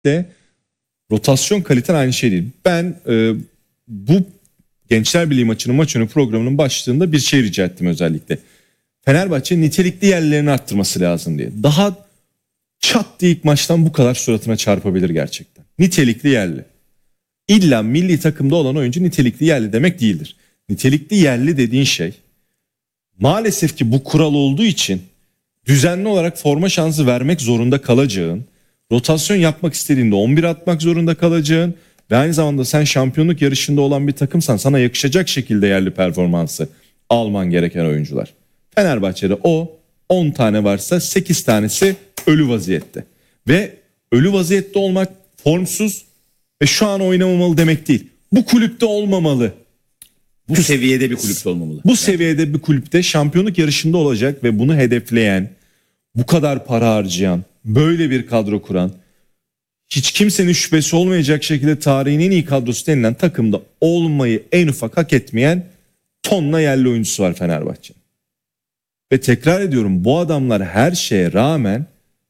de rotasyon kaliten aynı şey değil. Ben bu Gençler Birliği maç önü programının başlığında bir şey rica ettim özellikle. Fenerbahçe nitelikli yerlerini arttırması lazım diye. Daha çat diye ilk maçtan bu kadar suratına çarpabilir gerçekten. Nitelikli yerli. İlla milli takımda olan oyuncu nitelikli yerli demek değildir. Nitelikli yerli dediğin şey maalesef ki bu kural olduğu için düzenli olarak forma şansı vermek zorunda kalacağın, rotasyon yapmak istediğinde 11 atmak zorunda kalacağın ve aynı zamanda sen şampiyonluk yarışında olan bir takımsan sana yakışacak şekilde yerli performansı alman gereken oyuncular. Fenerbahçe'de o 10 tane varsa 8 tanesi ölü vaziyette. Ve ölü vaziyette olmak formsuz ve şu an oynamamalı demek değil. Bu kulüpte olmamalı. Bu seviyede bir kulüpte olmamalı. Bu seviyede bir kulüpte şampiyonluk yarışında olacak ve bunu hedefleyen, bu kadar para harcayan, böyle bir kadro kuran, hiç kimsenin şüphesi olmayacak şekilde tarihin en iyi kadrosu denilen takımda olmayı en ufak hak etmeyen tonla yerli oyuncusu var Fenerbahçe'nin. Ve tekrar ediyorum, bu adamlar her şeye rağmen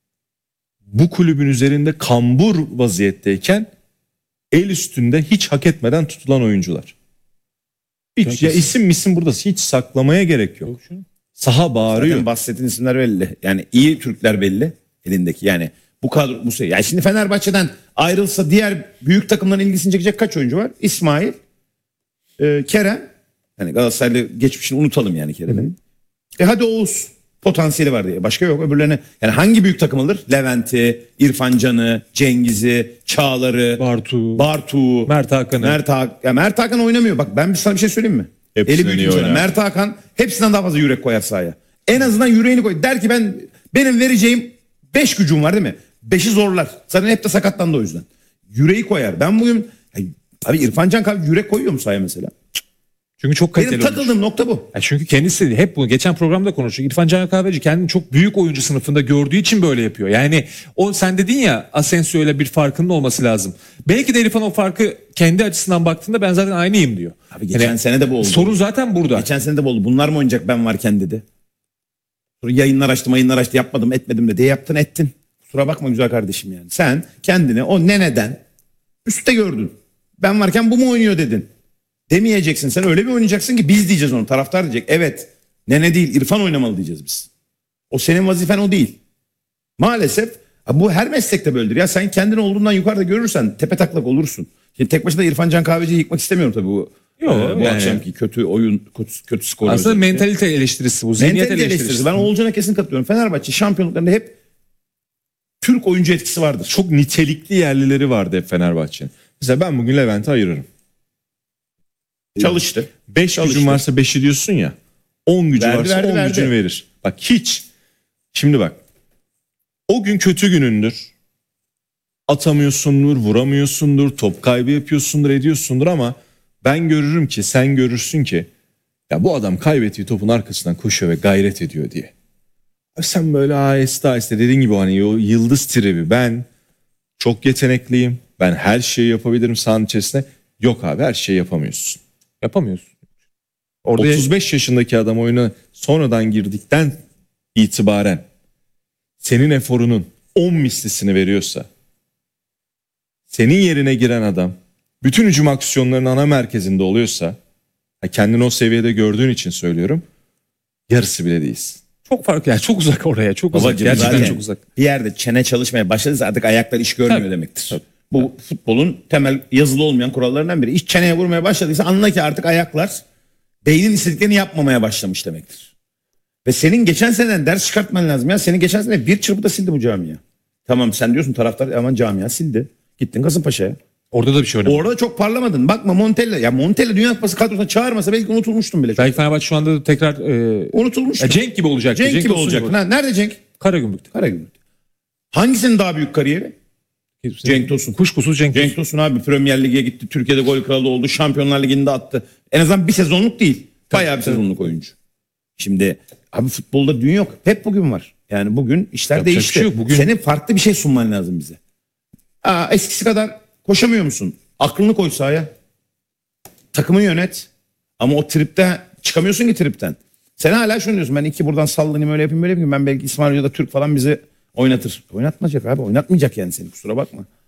bu kulübün üzerinde kambur vaziyetteyken el üstünde hiç hak etmeden tutulan oyuncular. Hiç, ya isim burada hiç saklamaya gerek yok. Saha bağırıyor. Zaten bahsettiğin isimler belli. Yani iyi Türkler belli elindeki. Yani bu kadro bu seviye. Yani şimdi Fenerbahçe'den ayrılsa diğer büyük takımların ilgisini çekecek kaç oyuncu var? İsmail, Kerem. Hani Galatasaraylı geçmişini unutalım yani Kerem'in. Hadi Oğuz potansiyeli var diye. Başka yok öbürlerine. Yani hangi büyük takım alır? Levent'i, İrfan Can'ı, Cengiz'i, Çağlar'ı, Bartu, Mert Hakan oynamıyor. Bak ben sana bir şey söyleyeyim mi? Eli büyük oynar. Mert Hakan hepsinden daha fazla yürek koyar sahaya. En azından yüreğini koy. Der ki benim vereceğim 5 gücüm var değil mi? 5'i zorlar. Zaten hep de sakatlandı o yüzden. Yüreği koyar. Ben bugün abi İrfan Can yürek koyuyor mu sahaya mesela? Çünkü çok kaliteli. Benim takıldığım nokta bu. Çünkü kendisi hep bunu geçen programda konuştuk. İrfan Can Kahveci kendini çok büyük oyuncu sınıfında gördüğü için böyle yapıyor. Yani o sen dedin ya Asensio ile bir farkının olması lazım. Belki de İrfan o farkı kendi açısından baktığında ben zaten aynıyım diyor. Abi geçen sene de bu oldu. Sorun zaten burada. Geçen sene de bu oldu. Bunlar mı oynayacak ben varken dedi. Sonra yayınlar açtı yapmadım etmedim de diye yaptın ettin. Kusura bakma güzel kardeşim yani. Sen kendini o neneden üstte gördün. Ben varken bu mu oynuyor dedin. Demeyeceksin. Sen öyle bir oynayacaksın ki biz diyeceğiz onu. Taraftar diyecek. Evet. Nene değil İrfan oynamalı diyeceğiz biz. O senin vazifen o değil. Maalesef bu her meslekte böyledir. Ya sen kendini olduğundan yukarıda görürsen tepe taklak olursun. Şimdi tek başına İrfan Can Kahveci'yi yıkmak istemiyorum tabii bu. Bu akşamki kötü oyun, kötü skor. Aslında mentalite eleştirisi bu. Zihniyet eleştirisi. Ben Oğulcan'a kesin katılıyorum. Fenerbahçe şampiyonluklarında hep Türk oyuncu etkisi vardır. Çok nitelikli yerlileri vardı hep Fenerbahçe'nin. Mesela ben bugün Levent'i ayırırım. Çalıştı. 5 gücün varsa 5'i diyorsun ya. 10 gücü varsa 10 gücünü verir. Bak hiç. Şimdi bak. O gün kötü günündür. Atamıyorsundur, vuramıyorsundur, top kaybı yapıyorsundur, ediyorsundur ama ben görürüm ki, sen görürsün ki ya bu adam kaybettiği topun arkasından koşuyor ve gayret ediyor diye. Sen böyle aheste dediğin gibi hani o yıldız tribi, ben çok yetenekliyim, ben her şeyi yapabilirim sahanın içerisinde. Yok abi, her şeyi yapamıyorsun. Yapamıyorsun. 35 yaşındaki adam oyuna sonradan girdikten itibaren senin eforunun 10 mislisini veriyorsa, senin yerine giren adam bütün hücum aksiyonlarının ana merkezinde oluyorsa, kendini o seviyede gördüğün için söylüyorum, yarısı bile değilsin. Çok farklı yani, çok uzak oraya, çok uzak, gerçekten çok uzak. Bir yerde çene çalışmaya başladıysa artık ayaklar iş görmüyor demektir. Tabii. Bu futbolun temel yazılı olmayan kurallarından biri. İş çeneye vurmaya başladıysa anla ki artık ayaklar beynin istediklerini yapmamaya başlamış demektir. Ve senin geçen seneden ders çıkartman lazım ya. Senin geçen sene bir çırpıda sildi bu camia. Tamam sen diyorsun taraftar aman camia sildi. Gittin Kasımpaşa'ya. Orada da bir şey önemli. Orada çok parlamadın. Bakma Montella. Ya Montella Dünya Kupası kadrosuna çağırmasa belki unutulmuştum bile. Belki Fenerbahçe şu anda tekrar unutulmuştum. Cenk gibi olacak. Cenk gibi olacak. Nerede Cenk? Karagümrük'te. Hangisinin daha büyük kariyeri? Cenk Tosun. Kuşkusuz Cenk Tosun abi Premier Lig'e gitti. Türkiye'de gol kralı oldu. Şampiyonlar Ligi'nde attı. En azından bir sezonluk değil. Bayağı bir sezonluk oyuncu. Şimdi abi futbolda dün yok. Hep bugün var. Yani bugün işler değişti. Şey bugün... Senin farklı bir şey sunman lazım bize. Eskisi kadar koşamıyor musun? Aklını koy sahaya. Takımı yönet. Ama o tripte çıkamıyorsun ki tripten. Sen hala şunu diyorsun. Ben iki buradan sallanayım öyle yapayım böyle yapayım. Ben belki İsmail Hoca da Türk falan bizi oynatır. Oynatmayacak abi. Oynatmayacak yani seni, kusura bakma.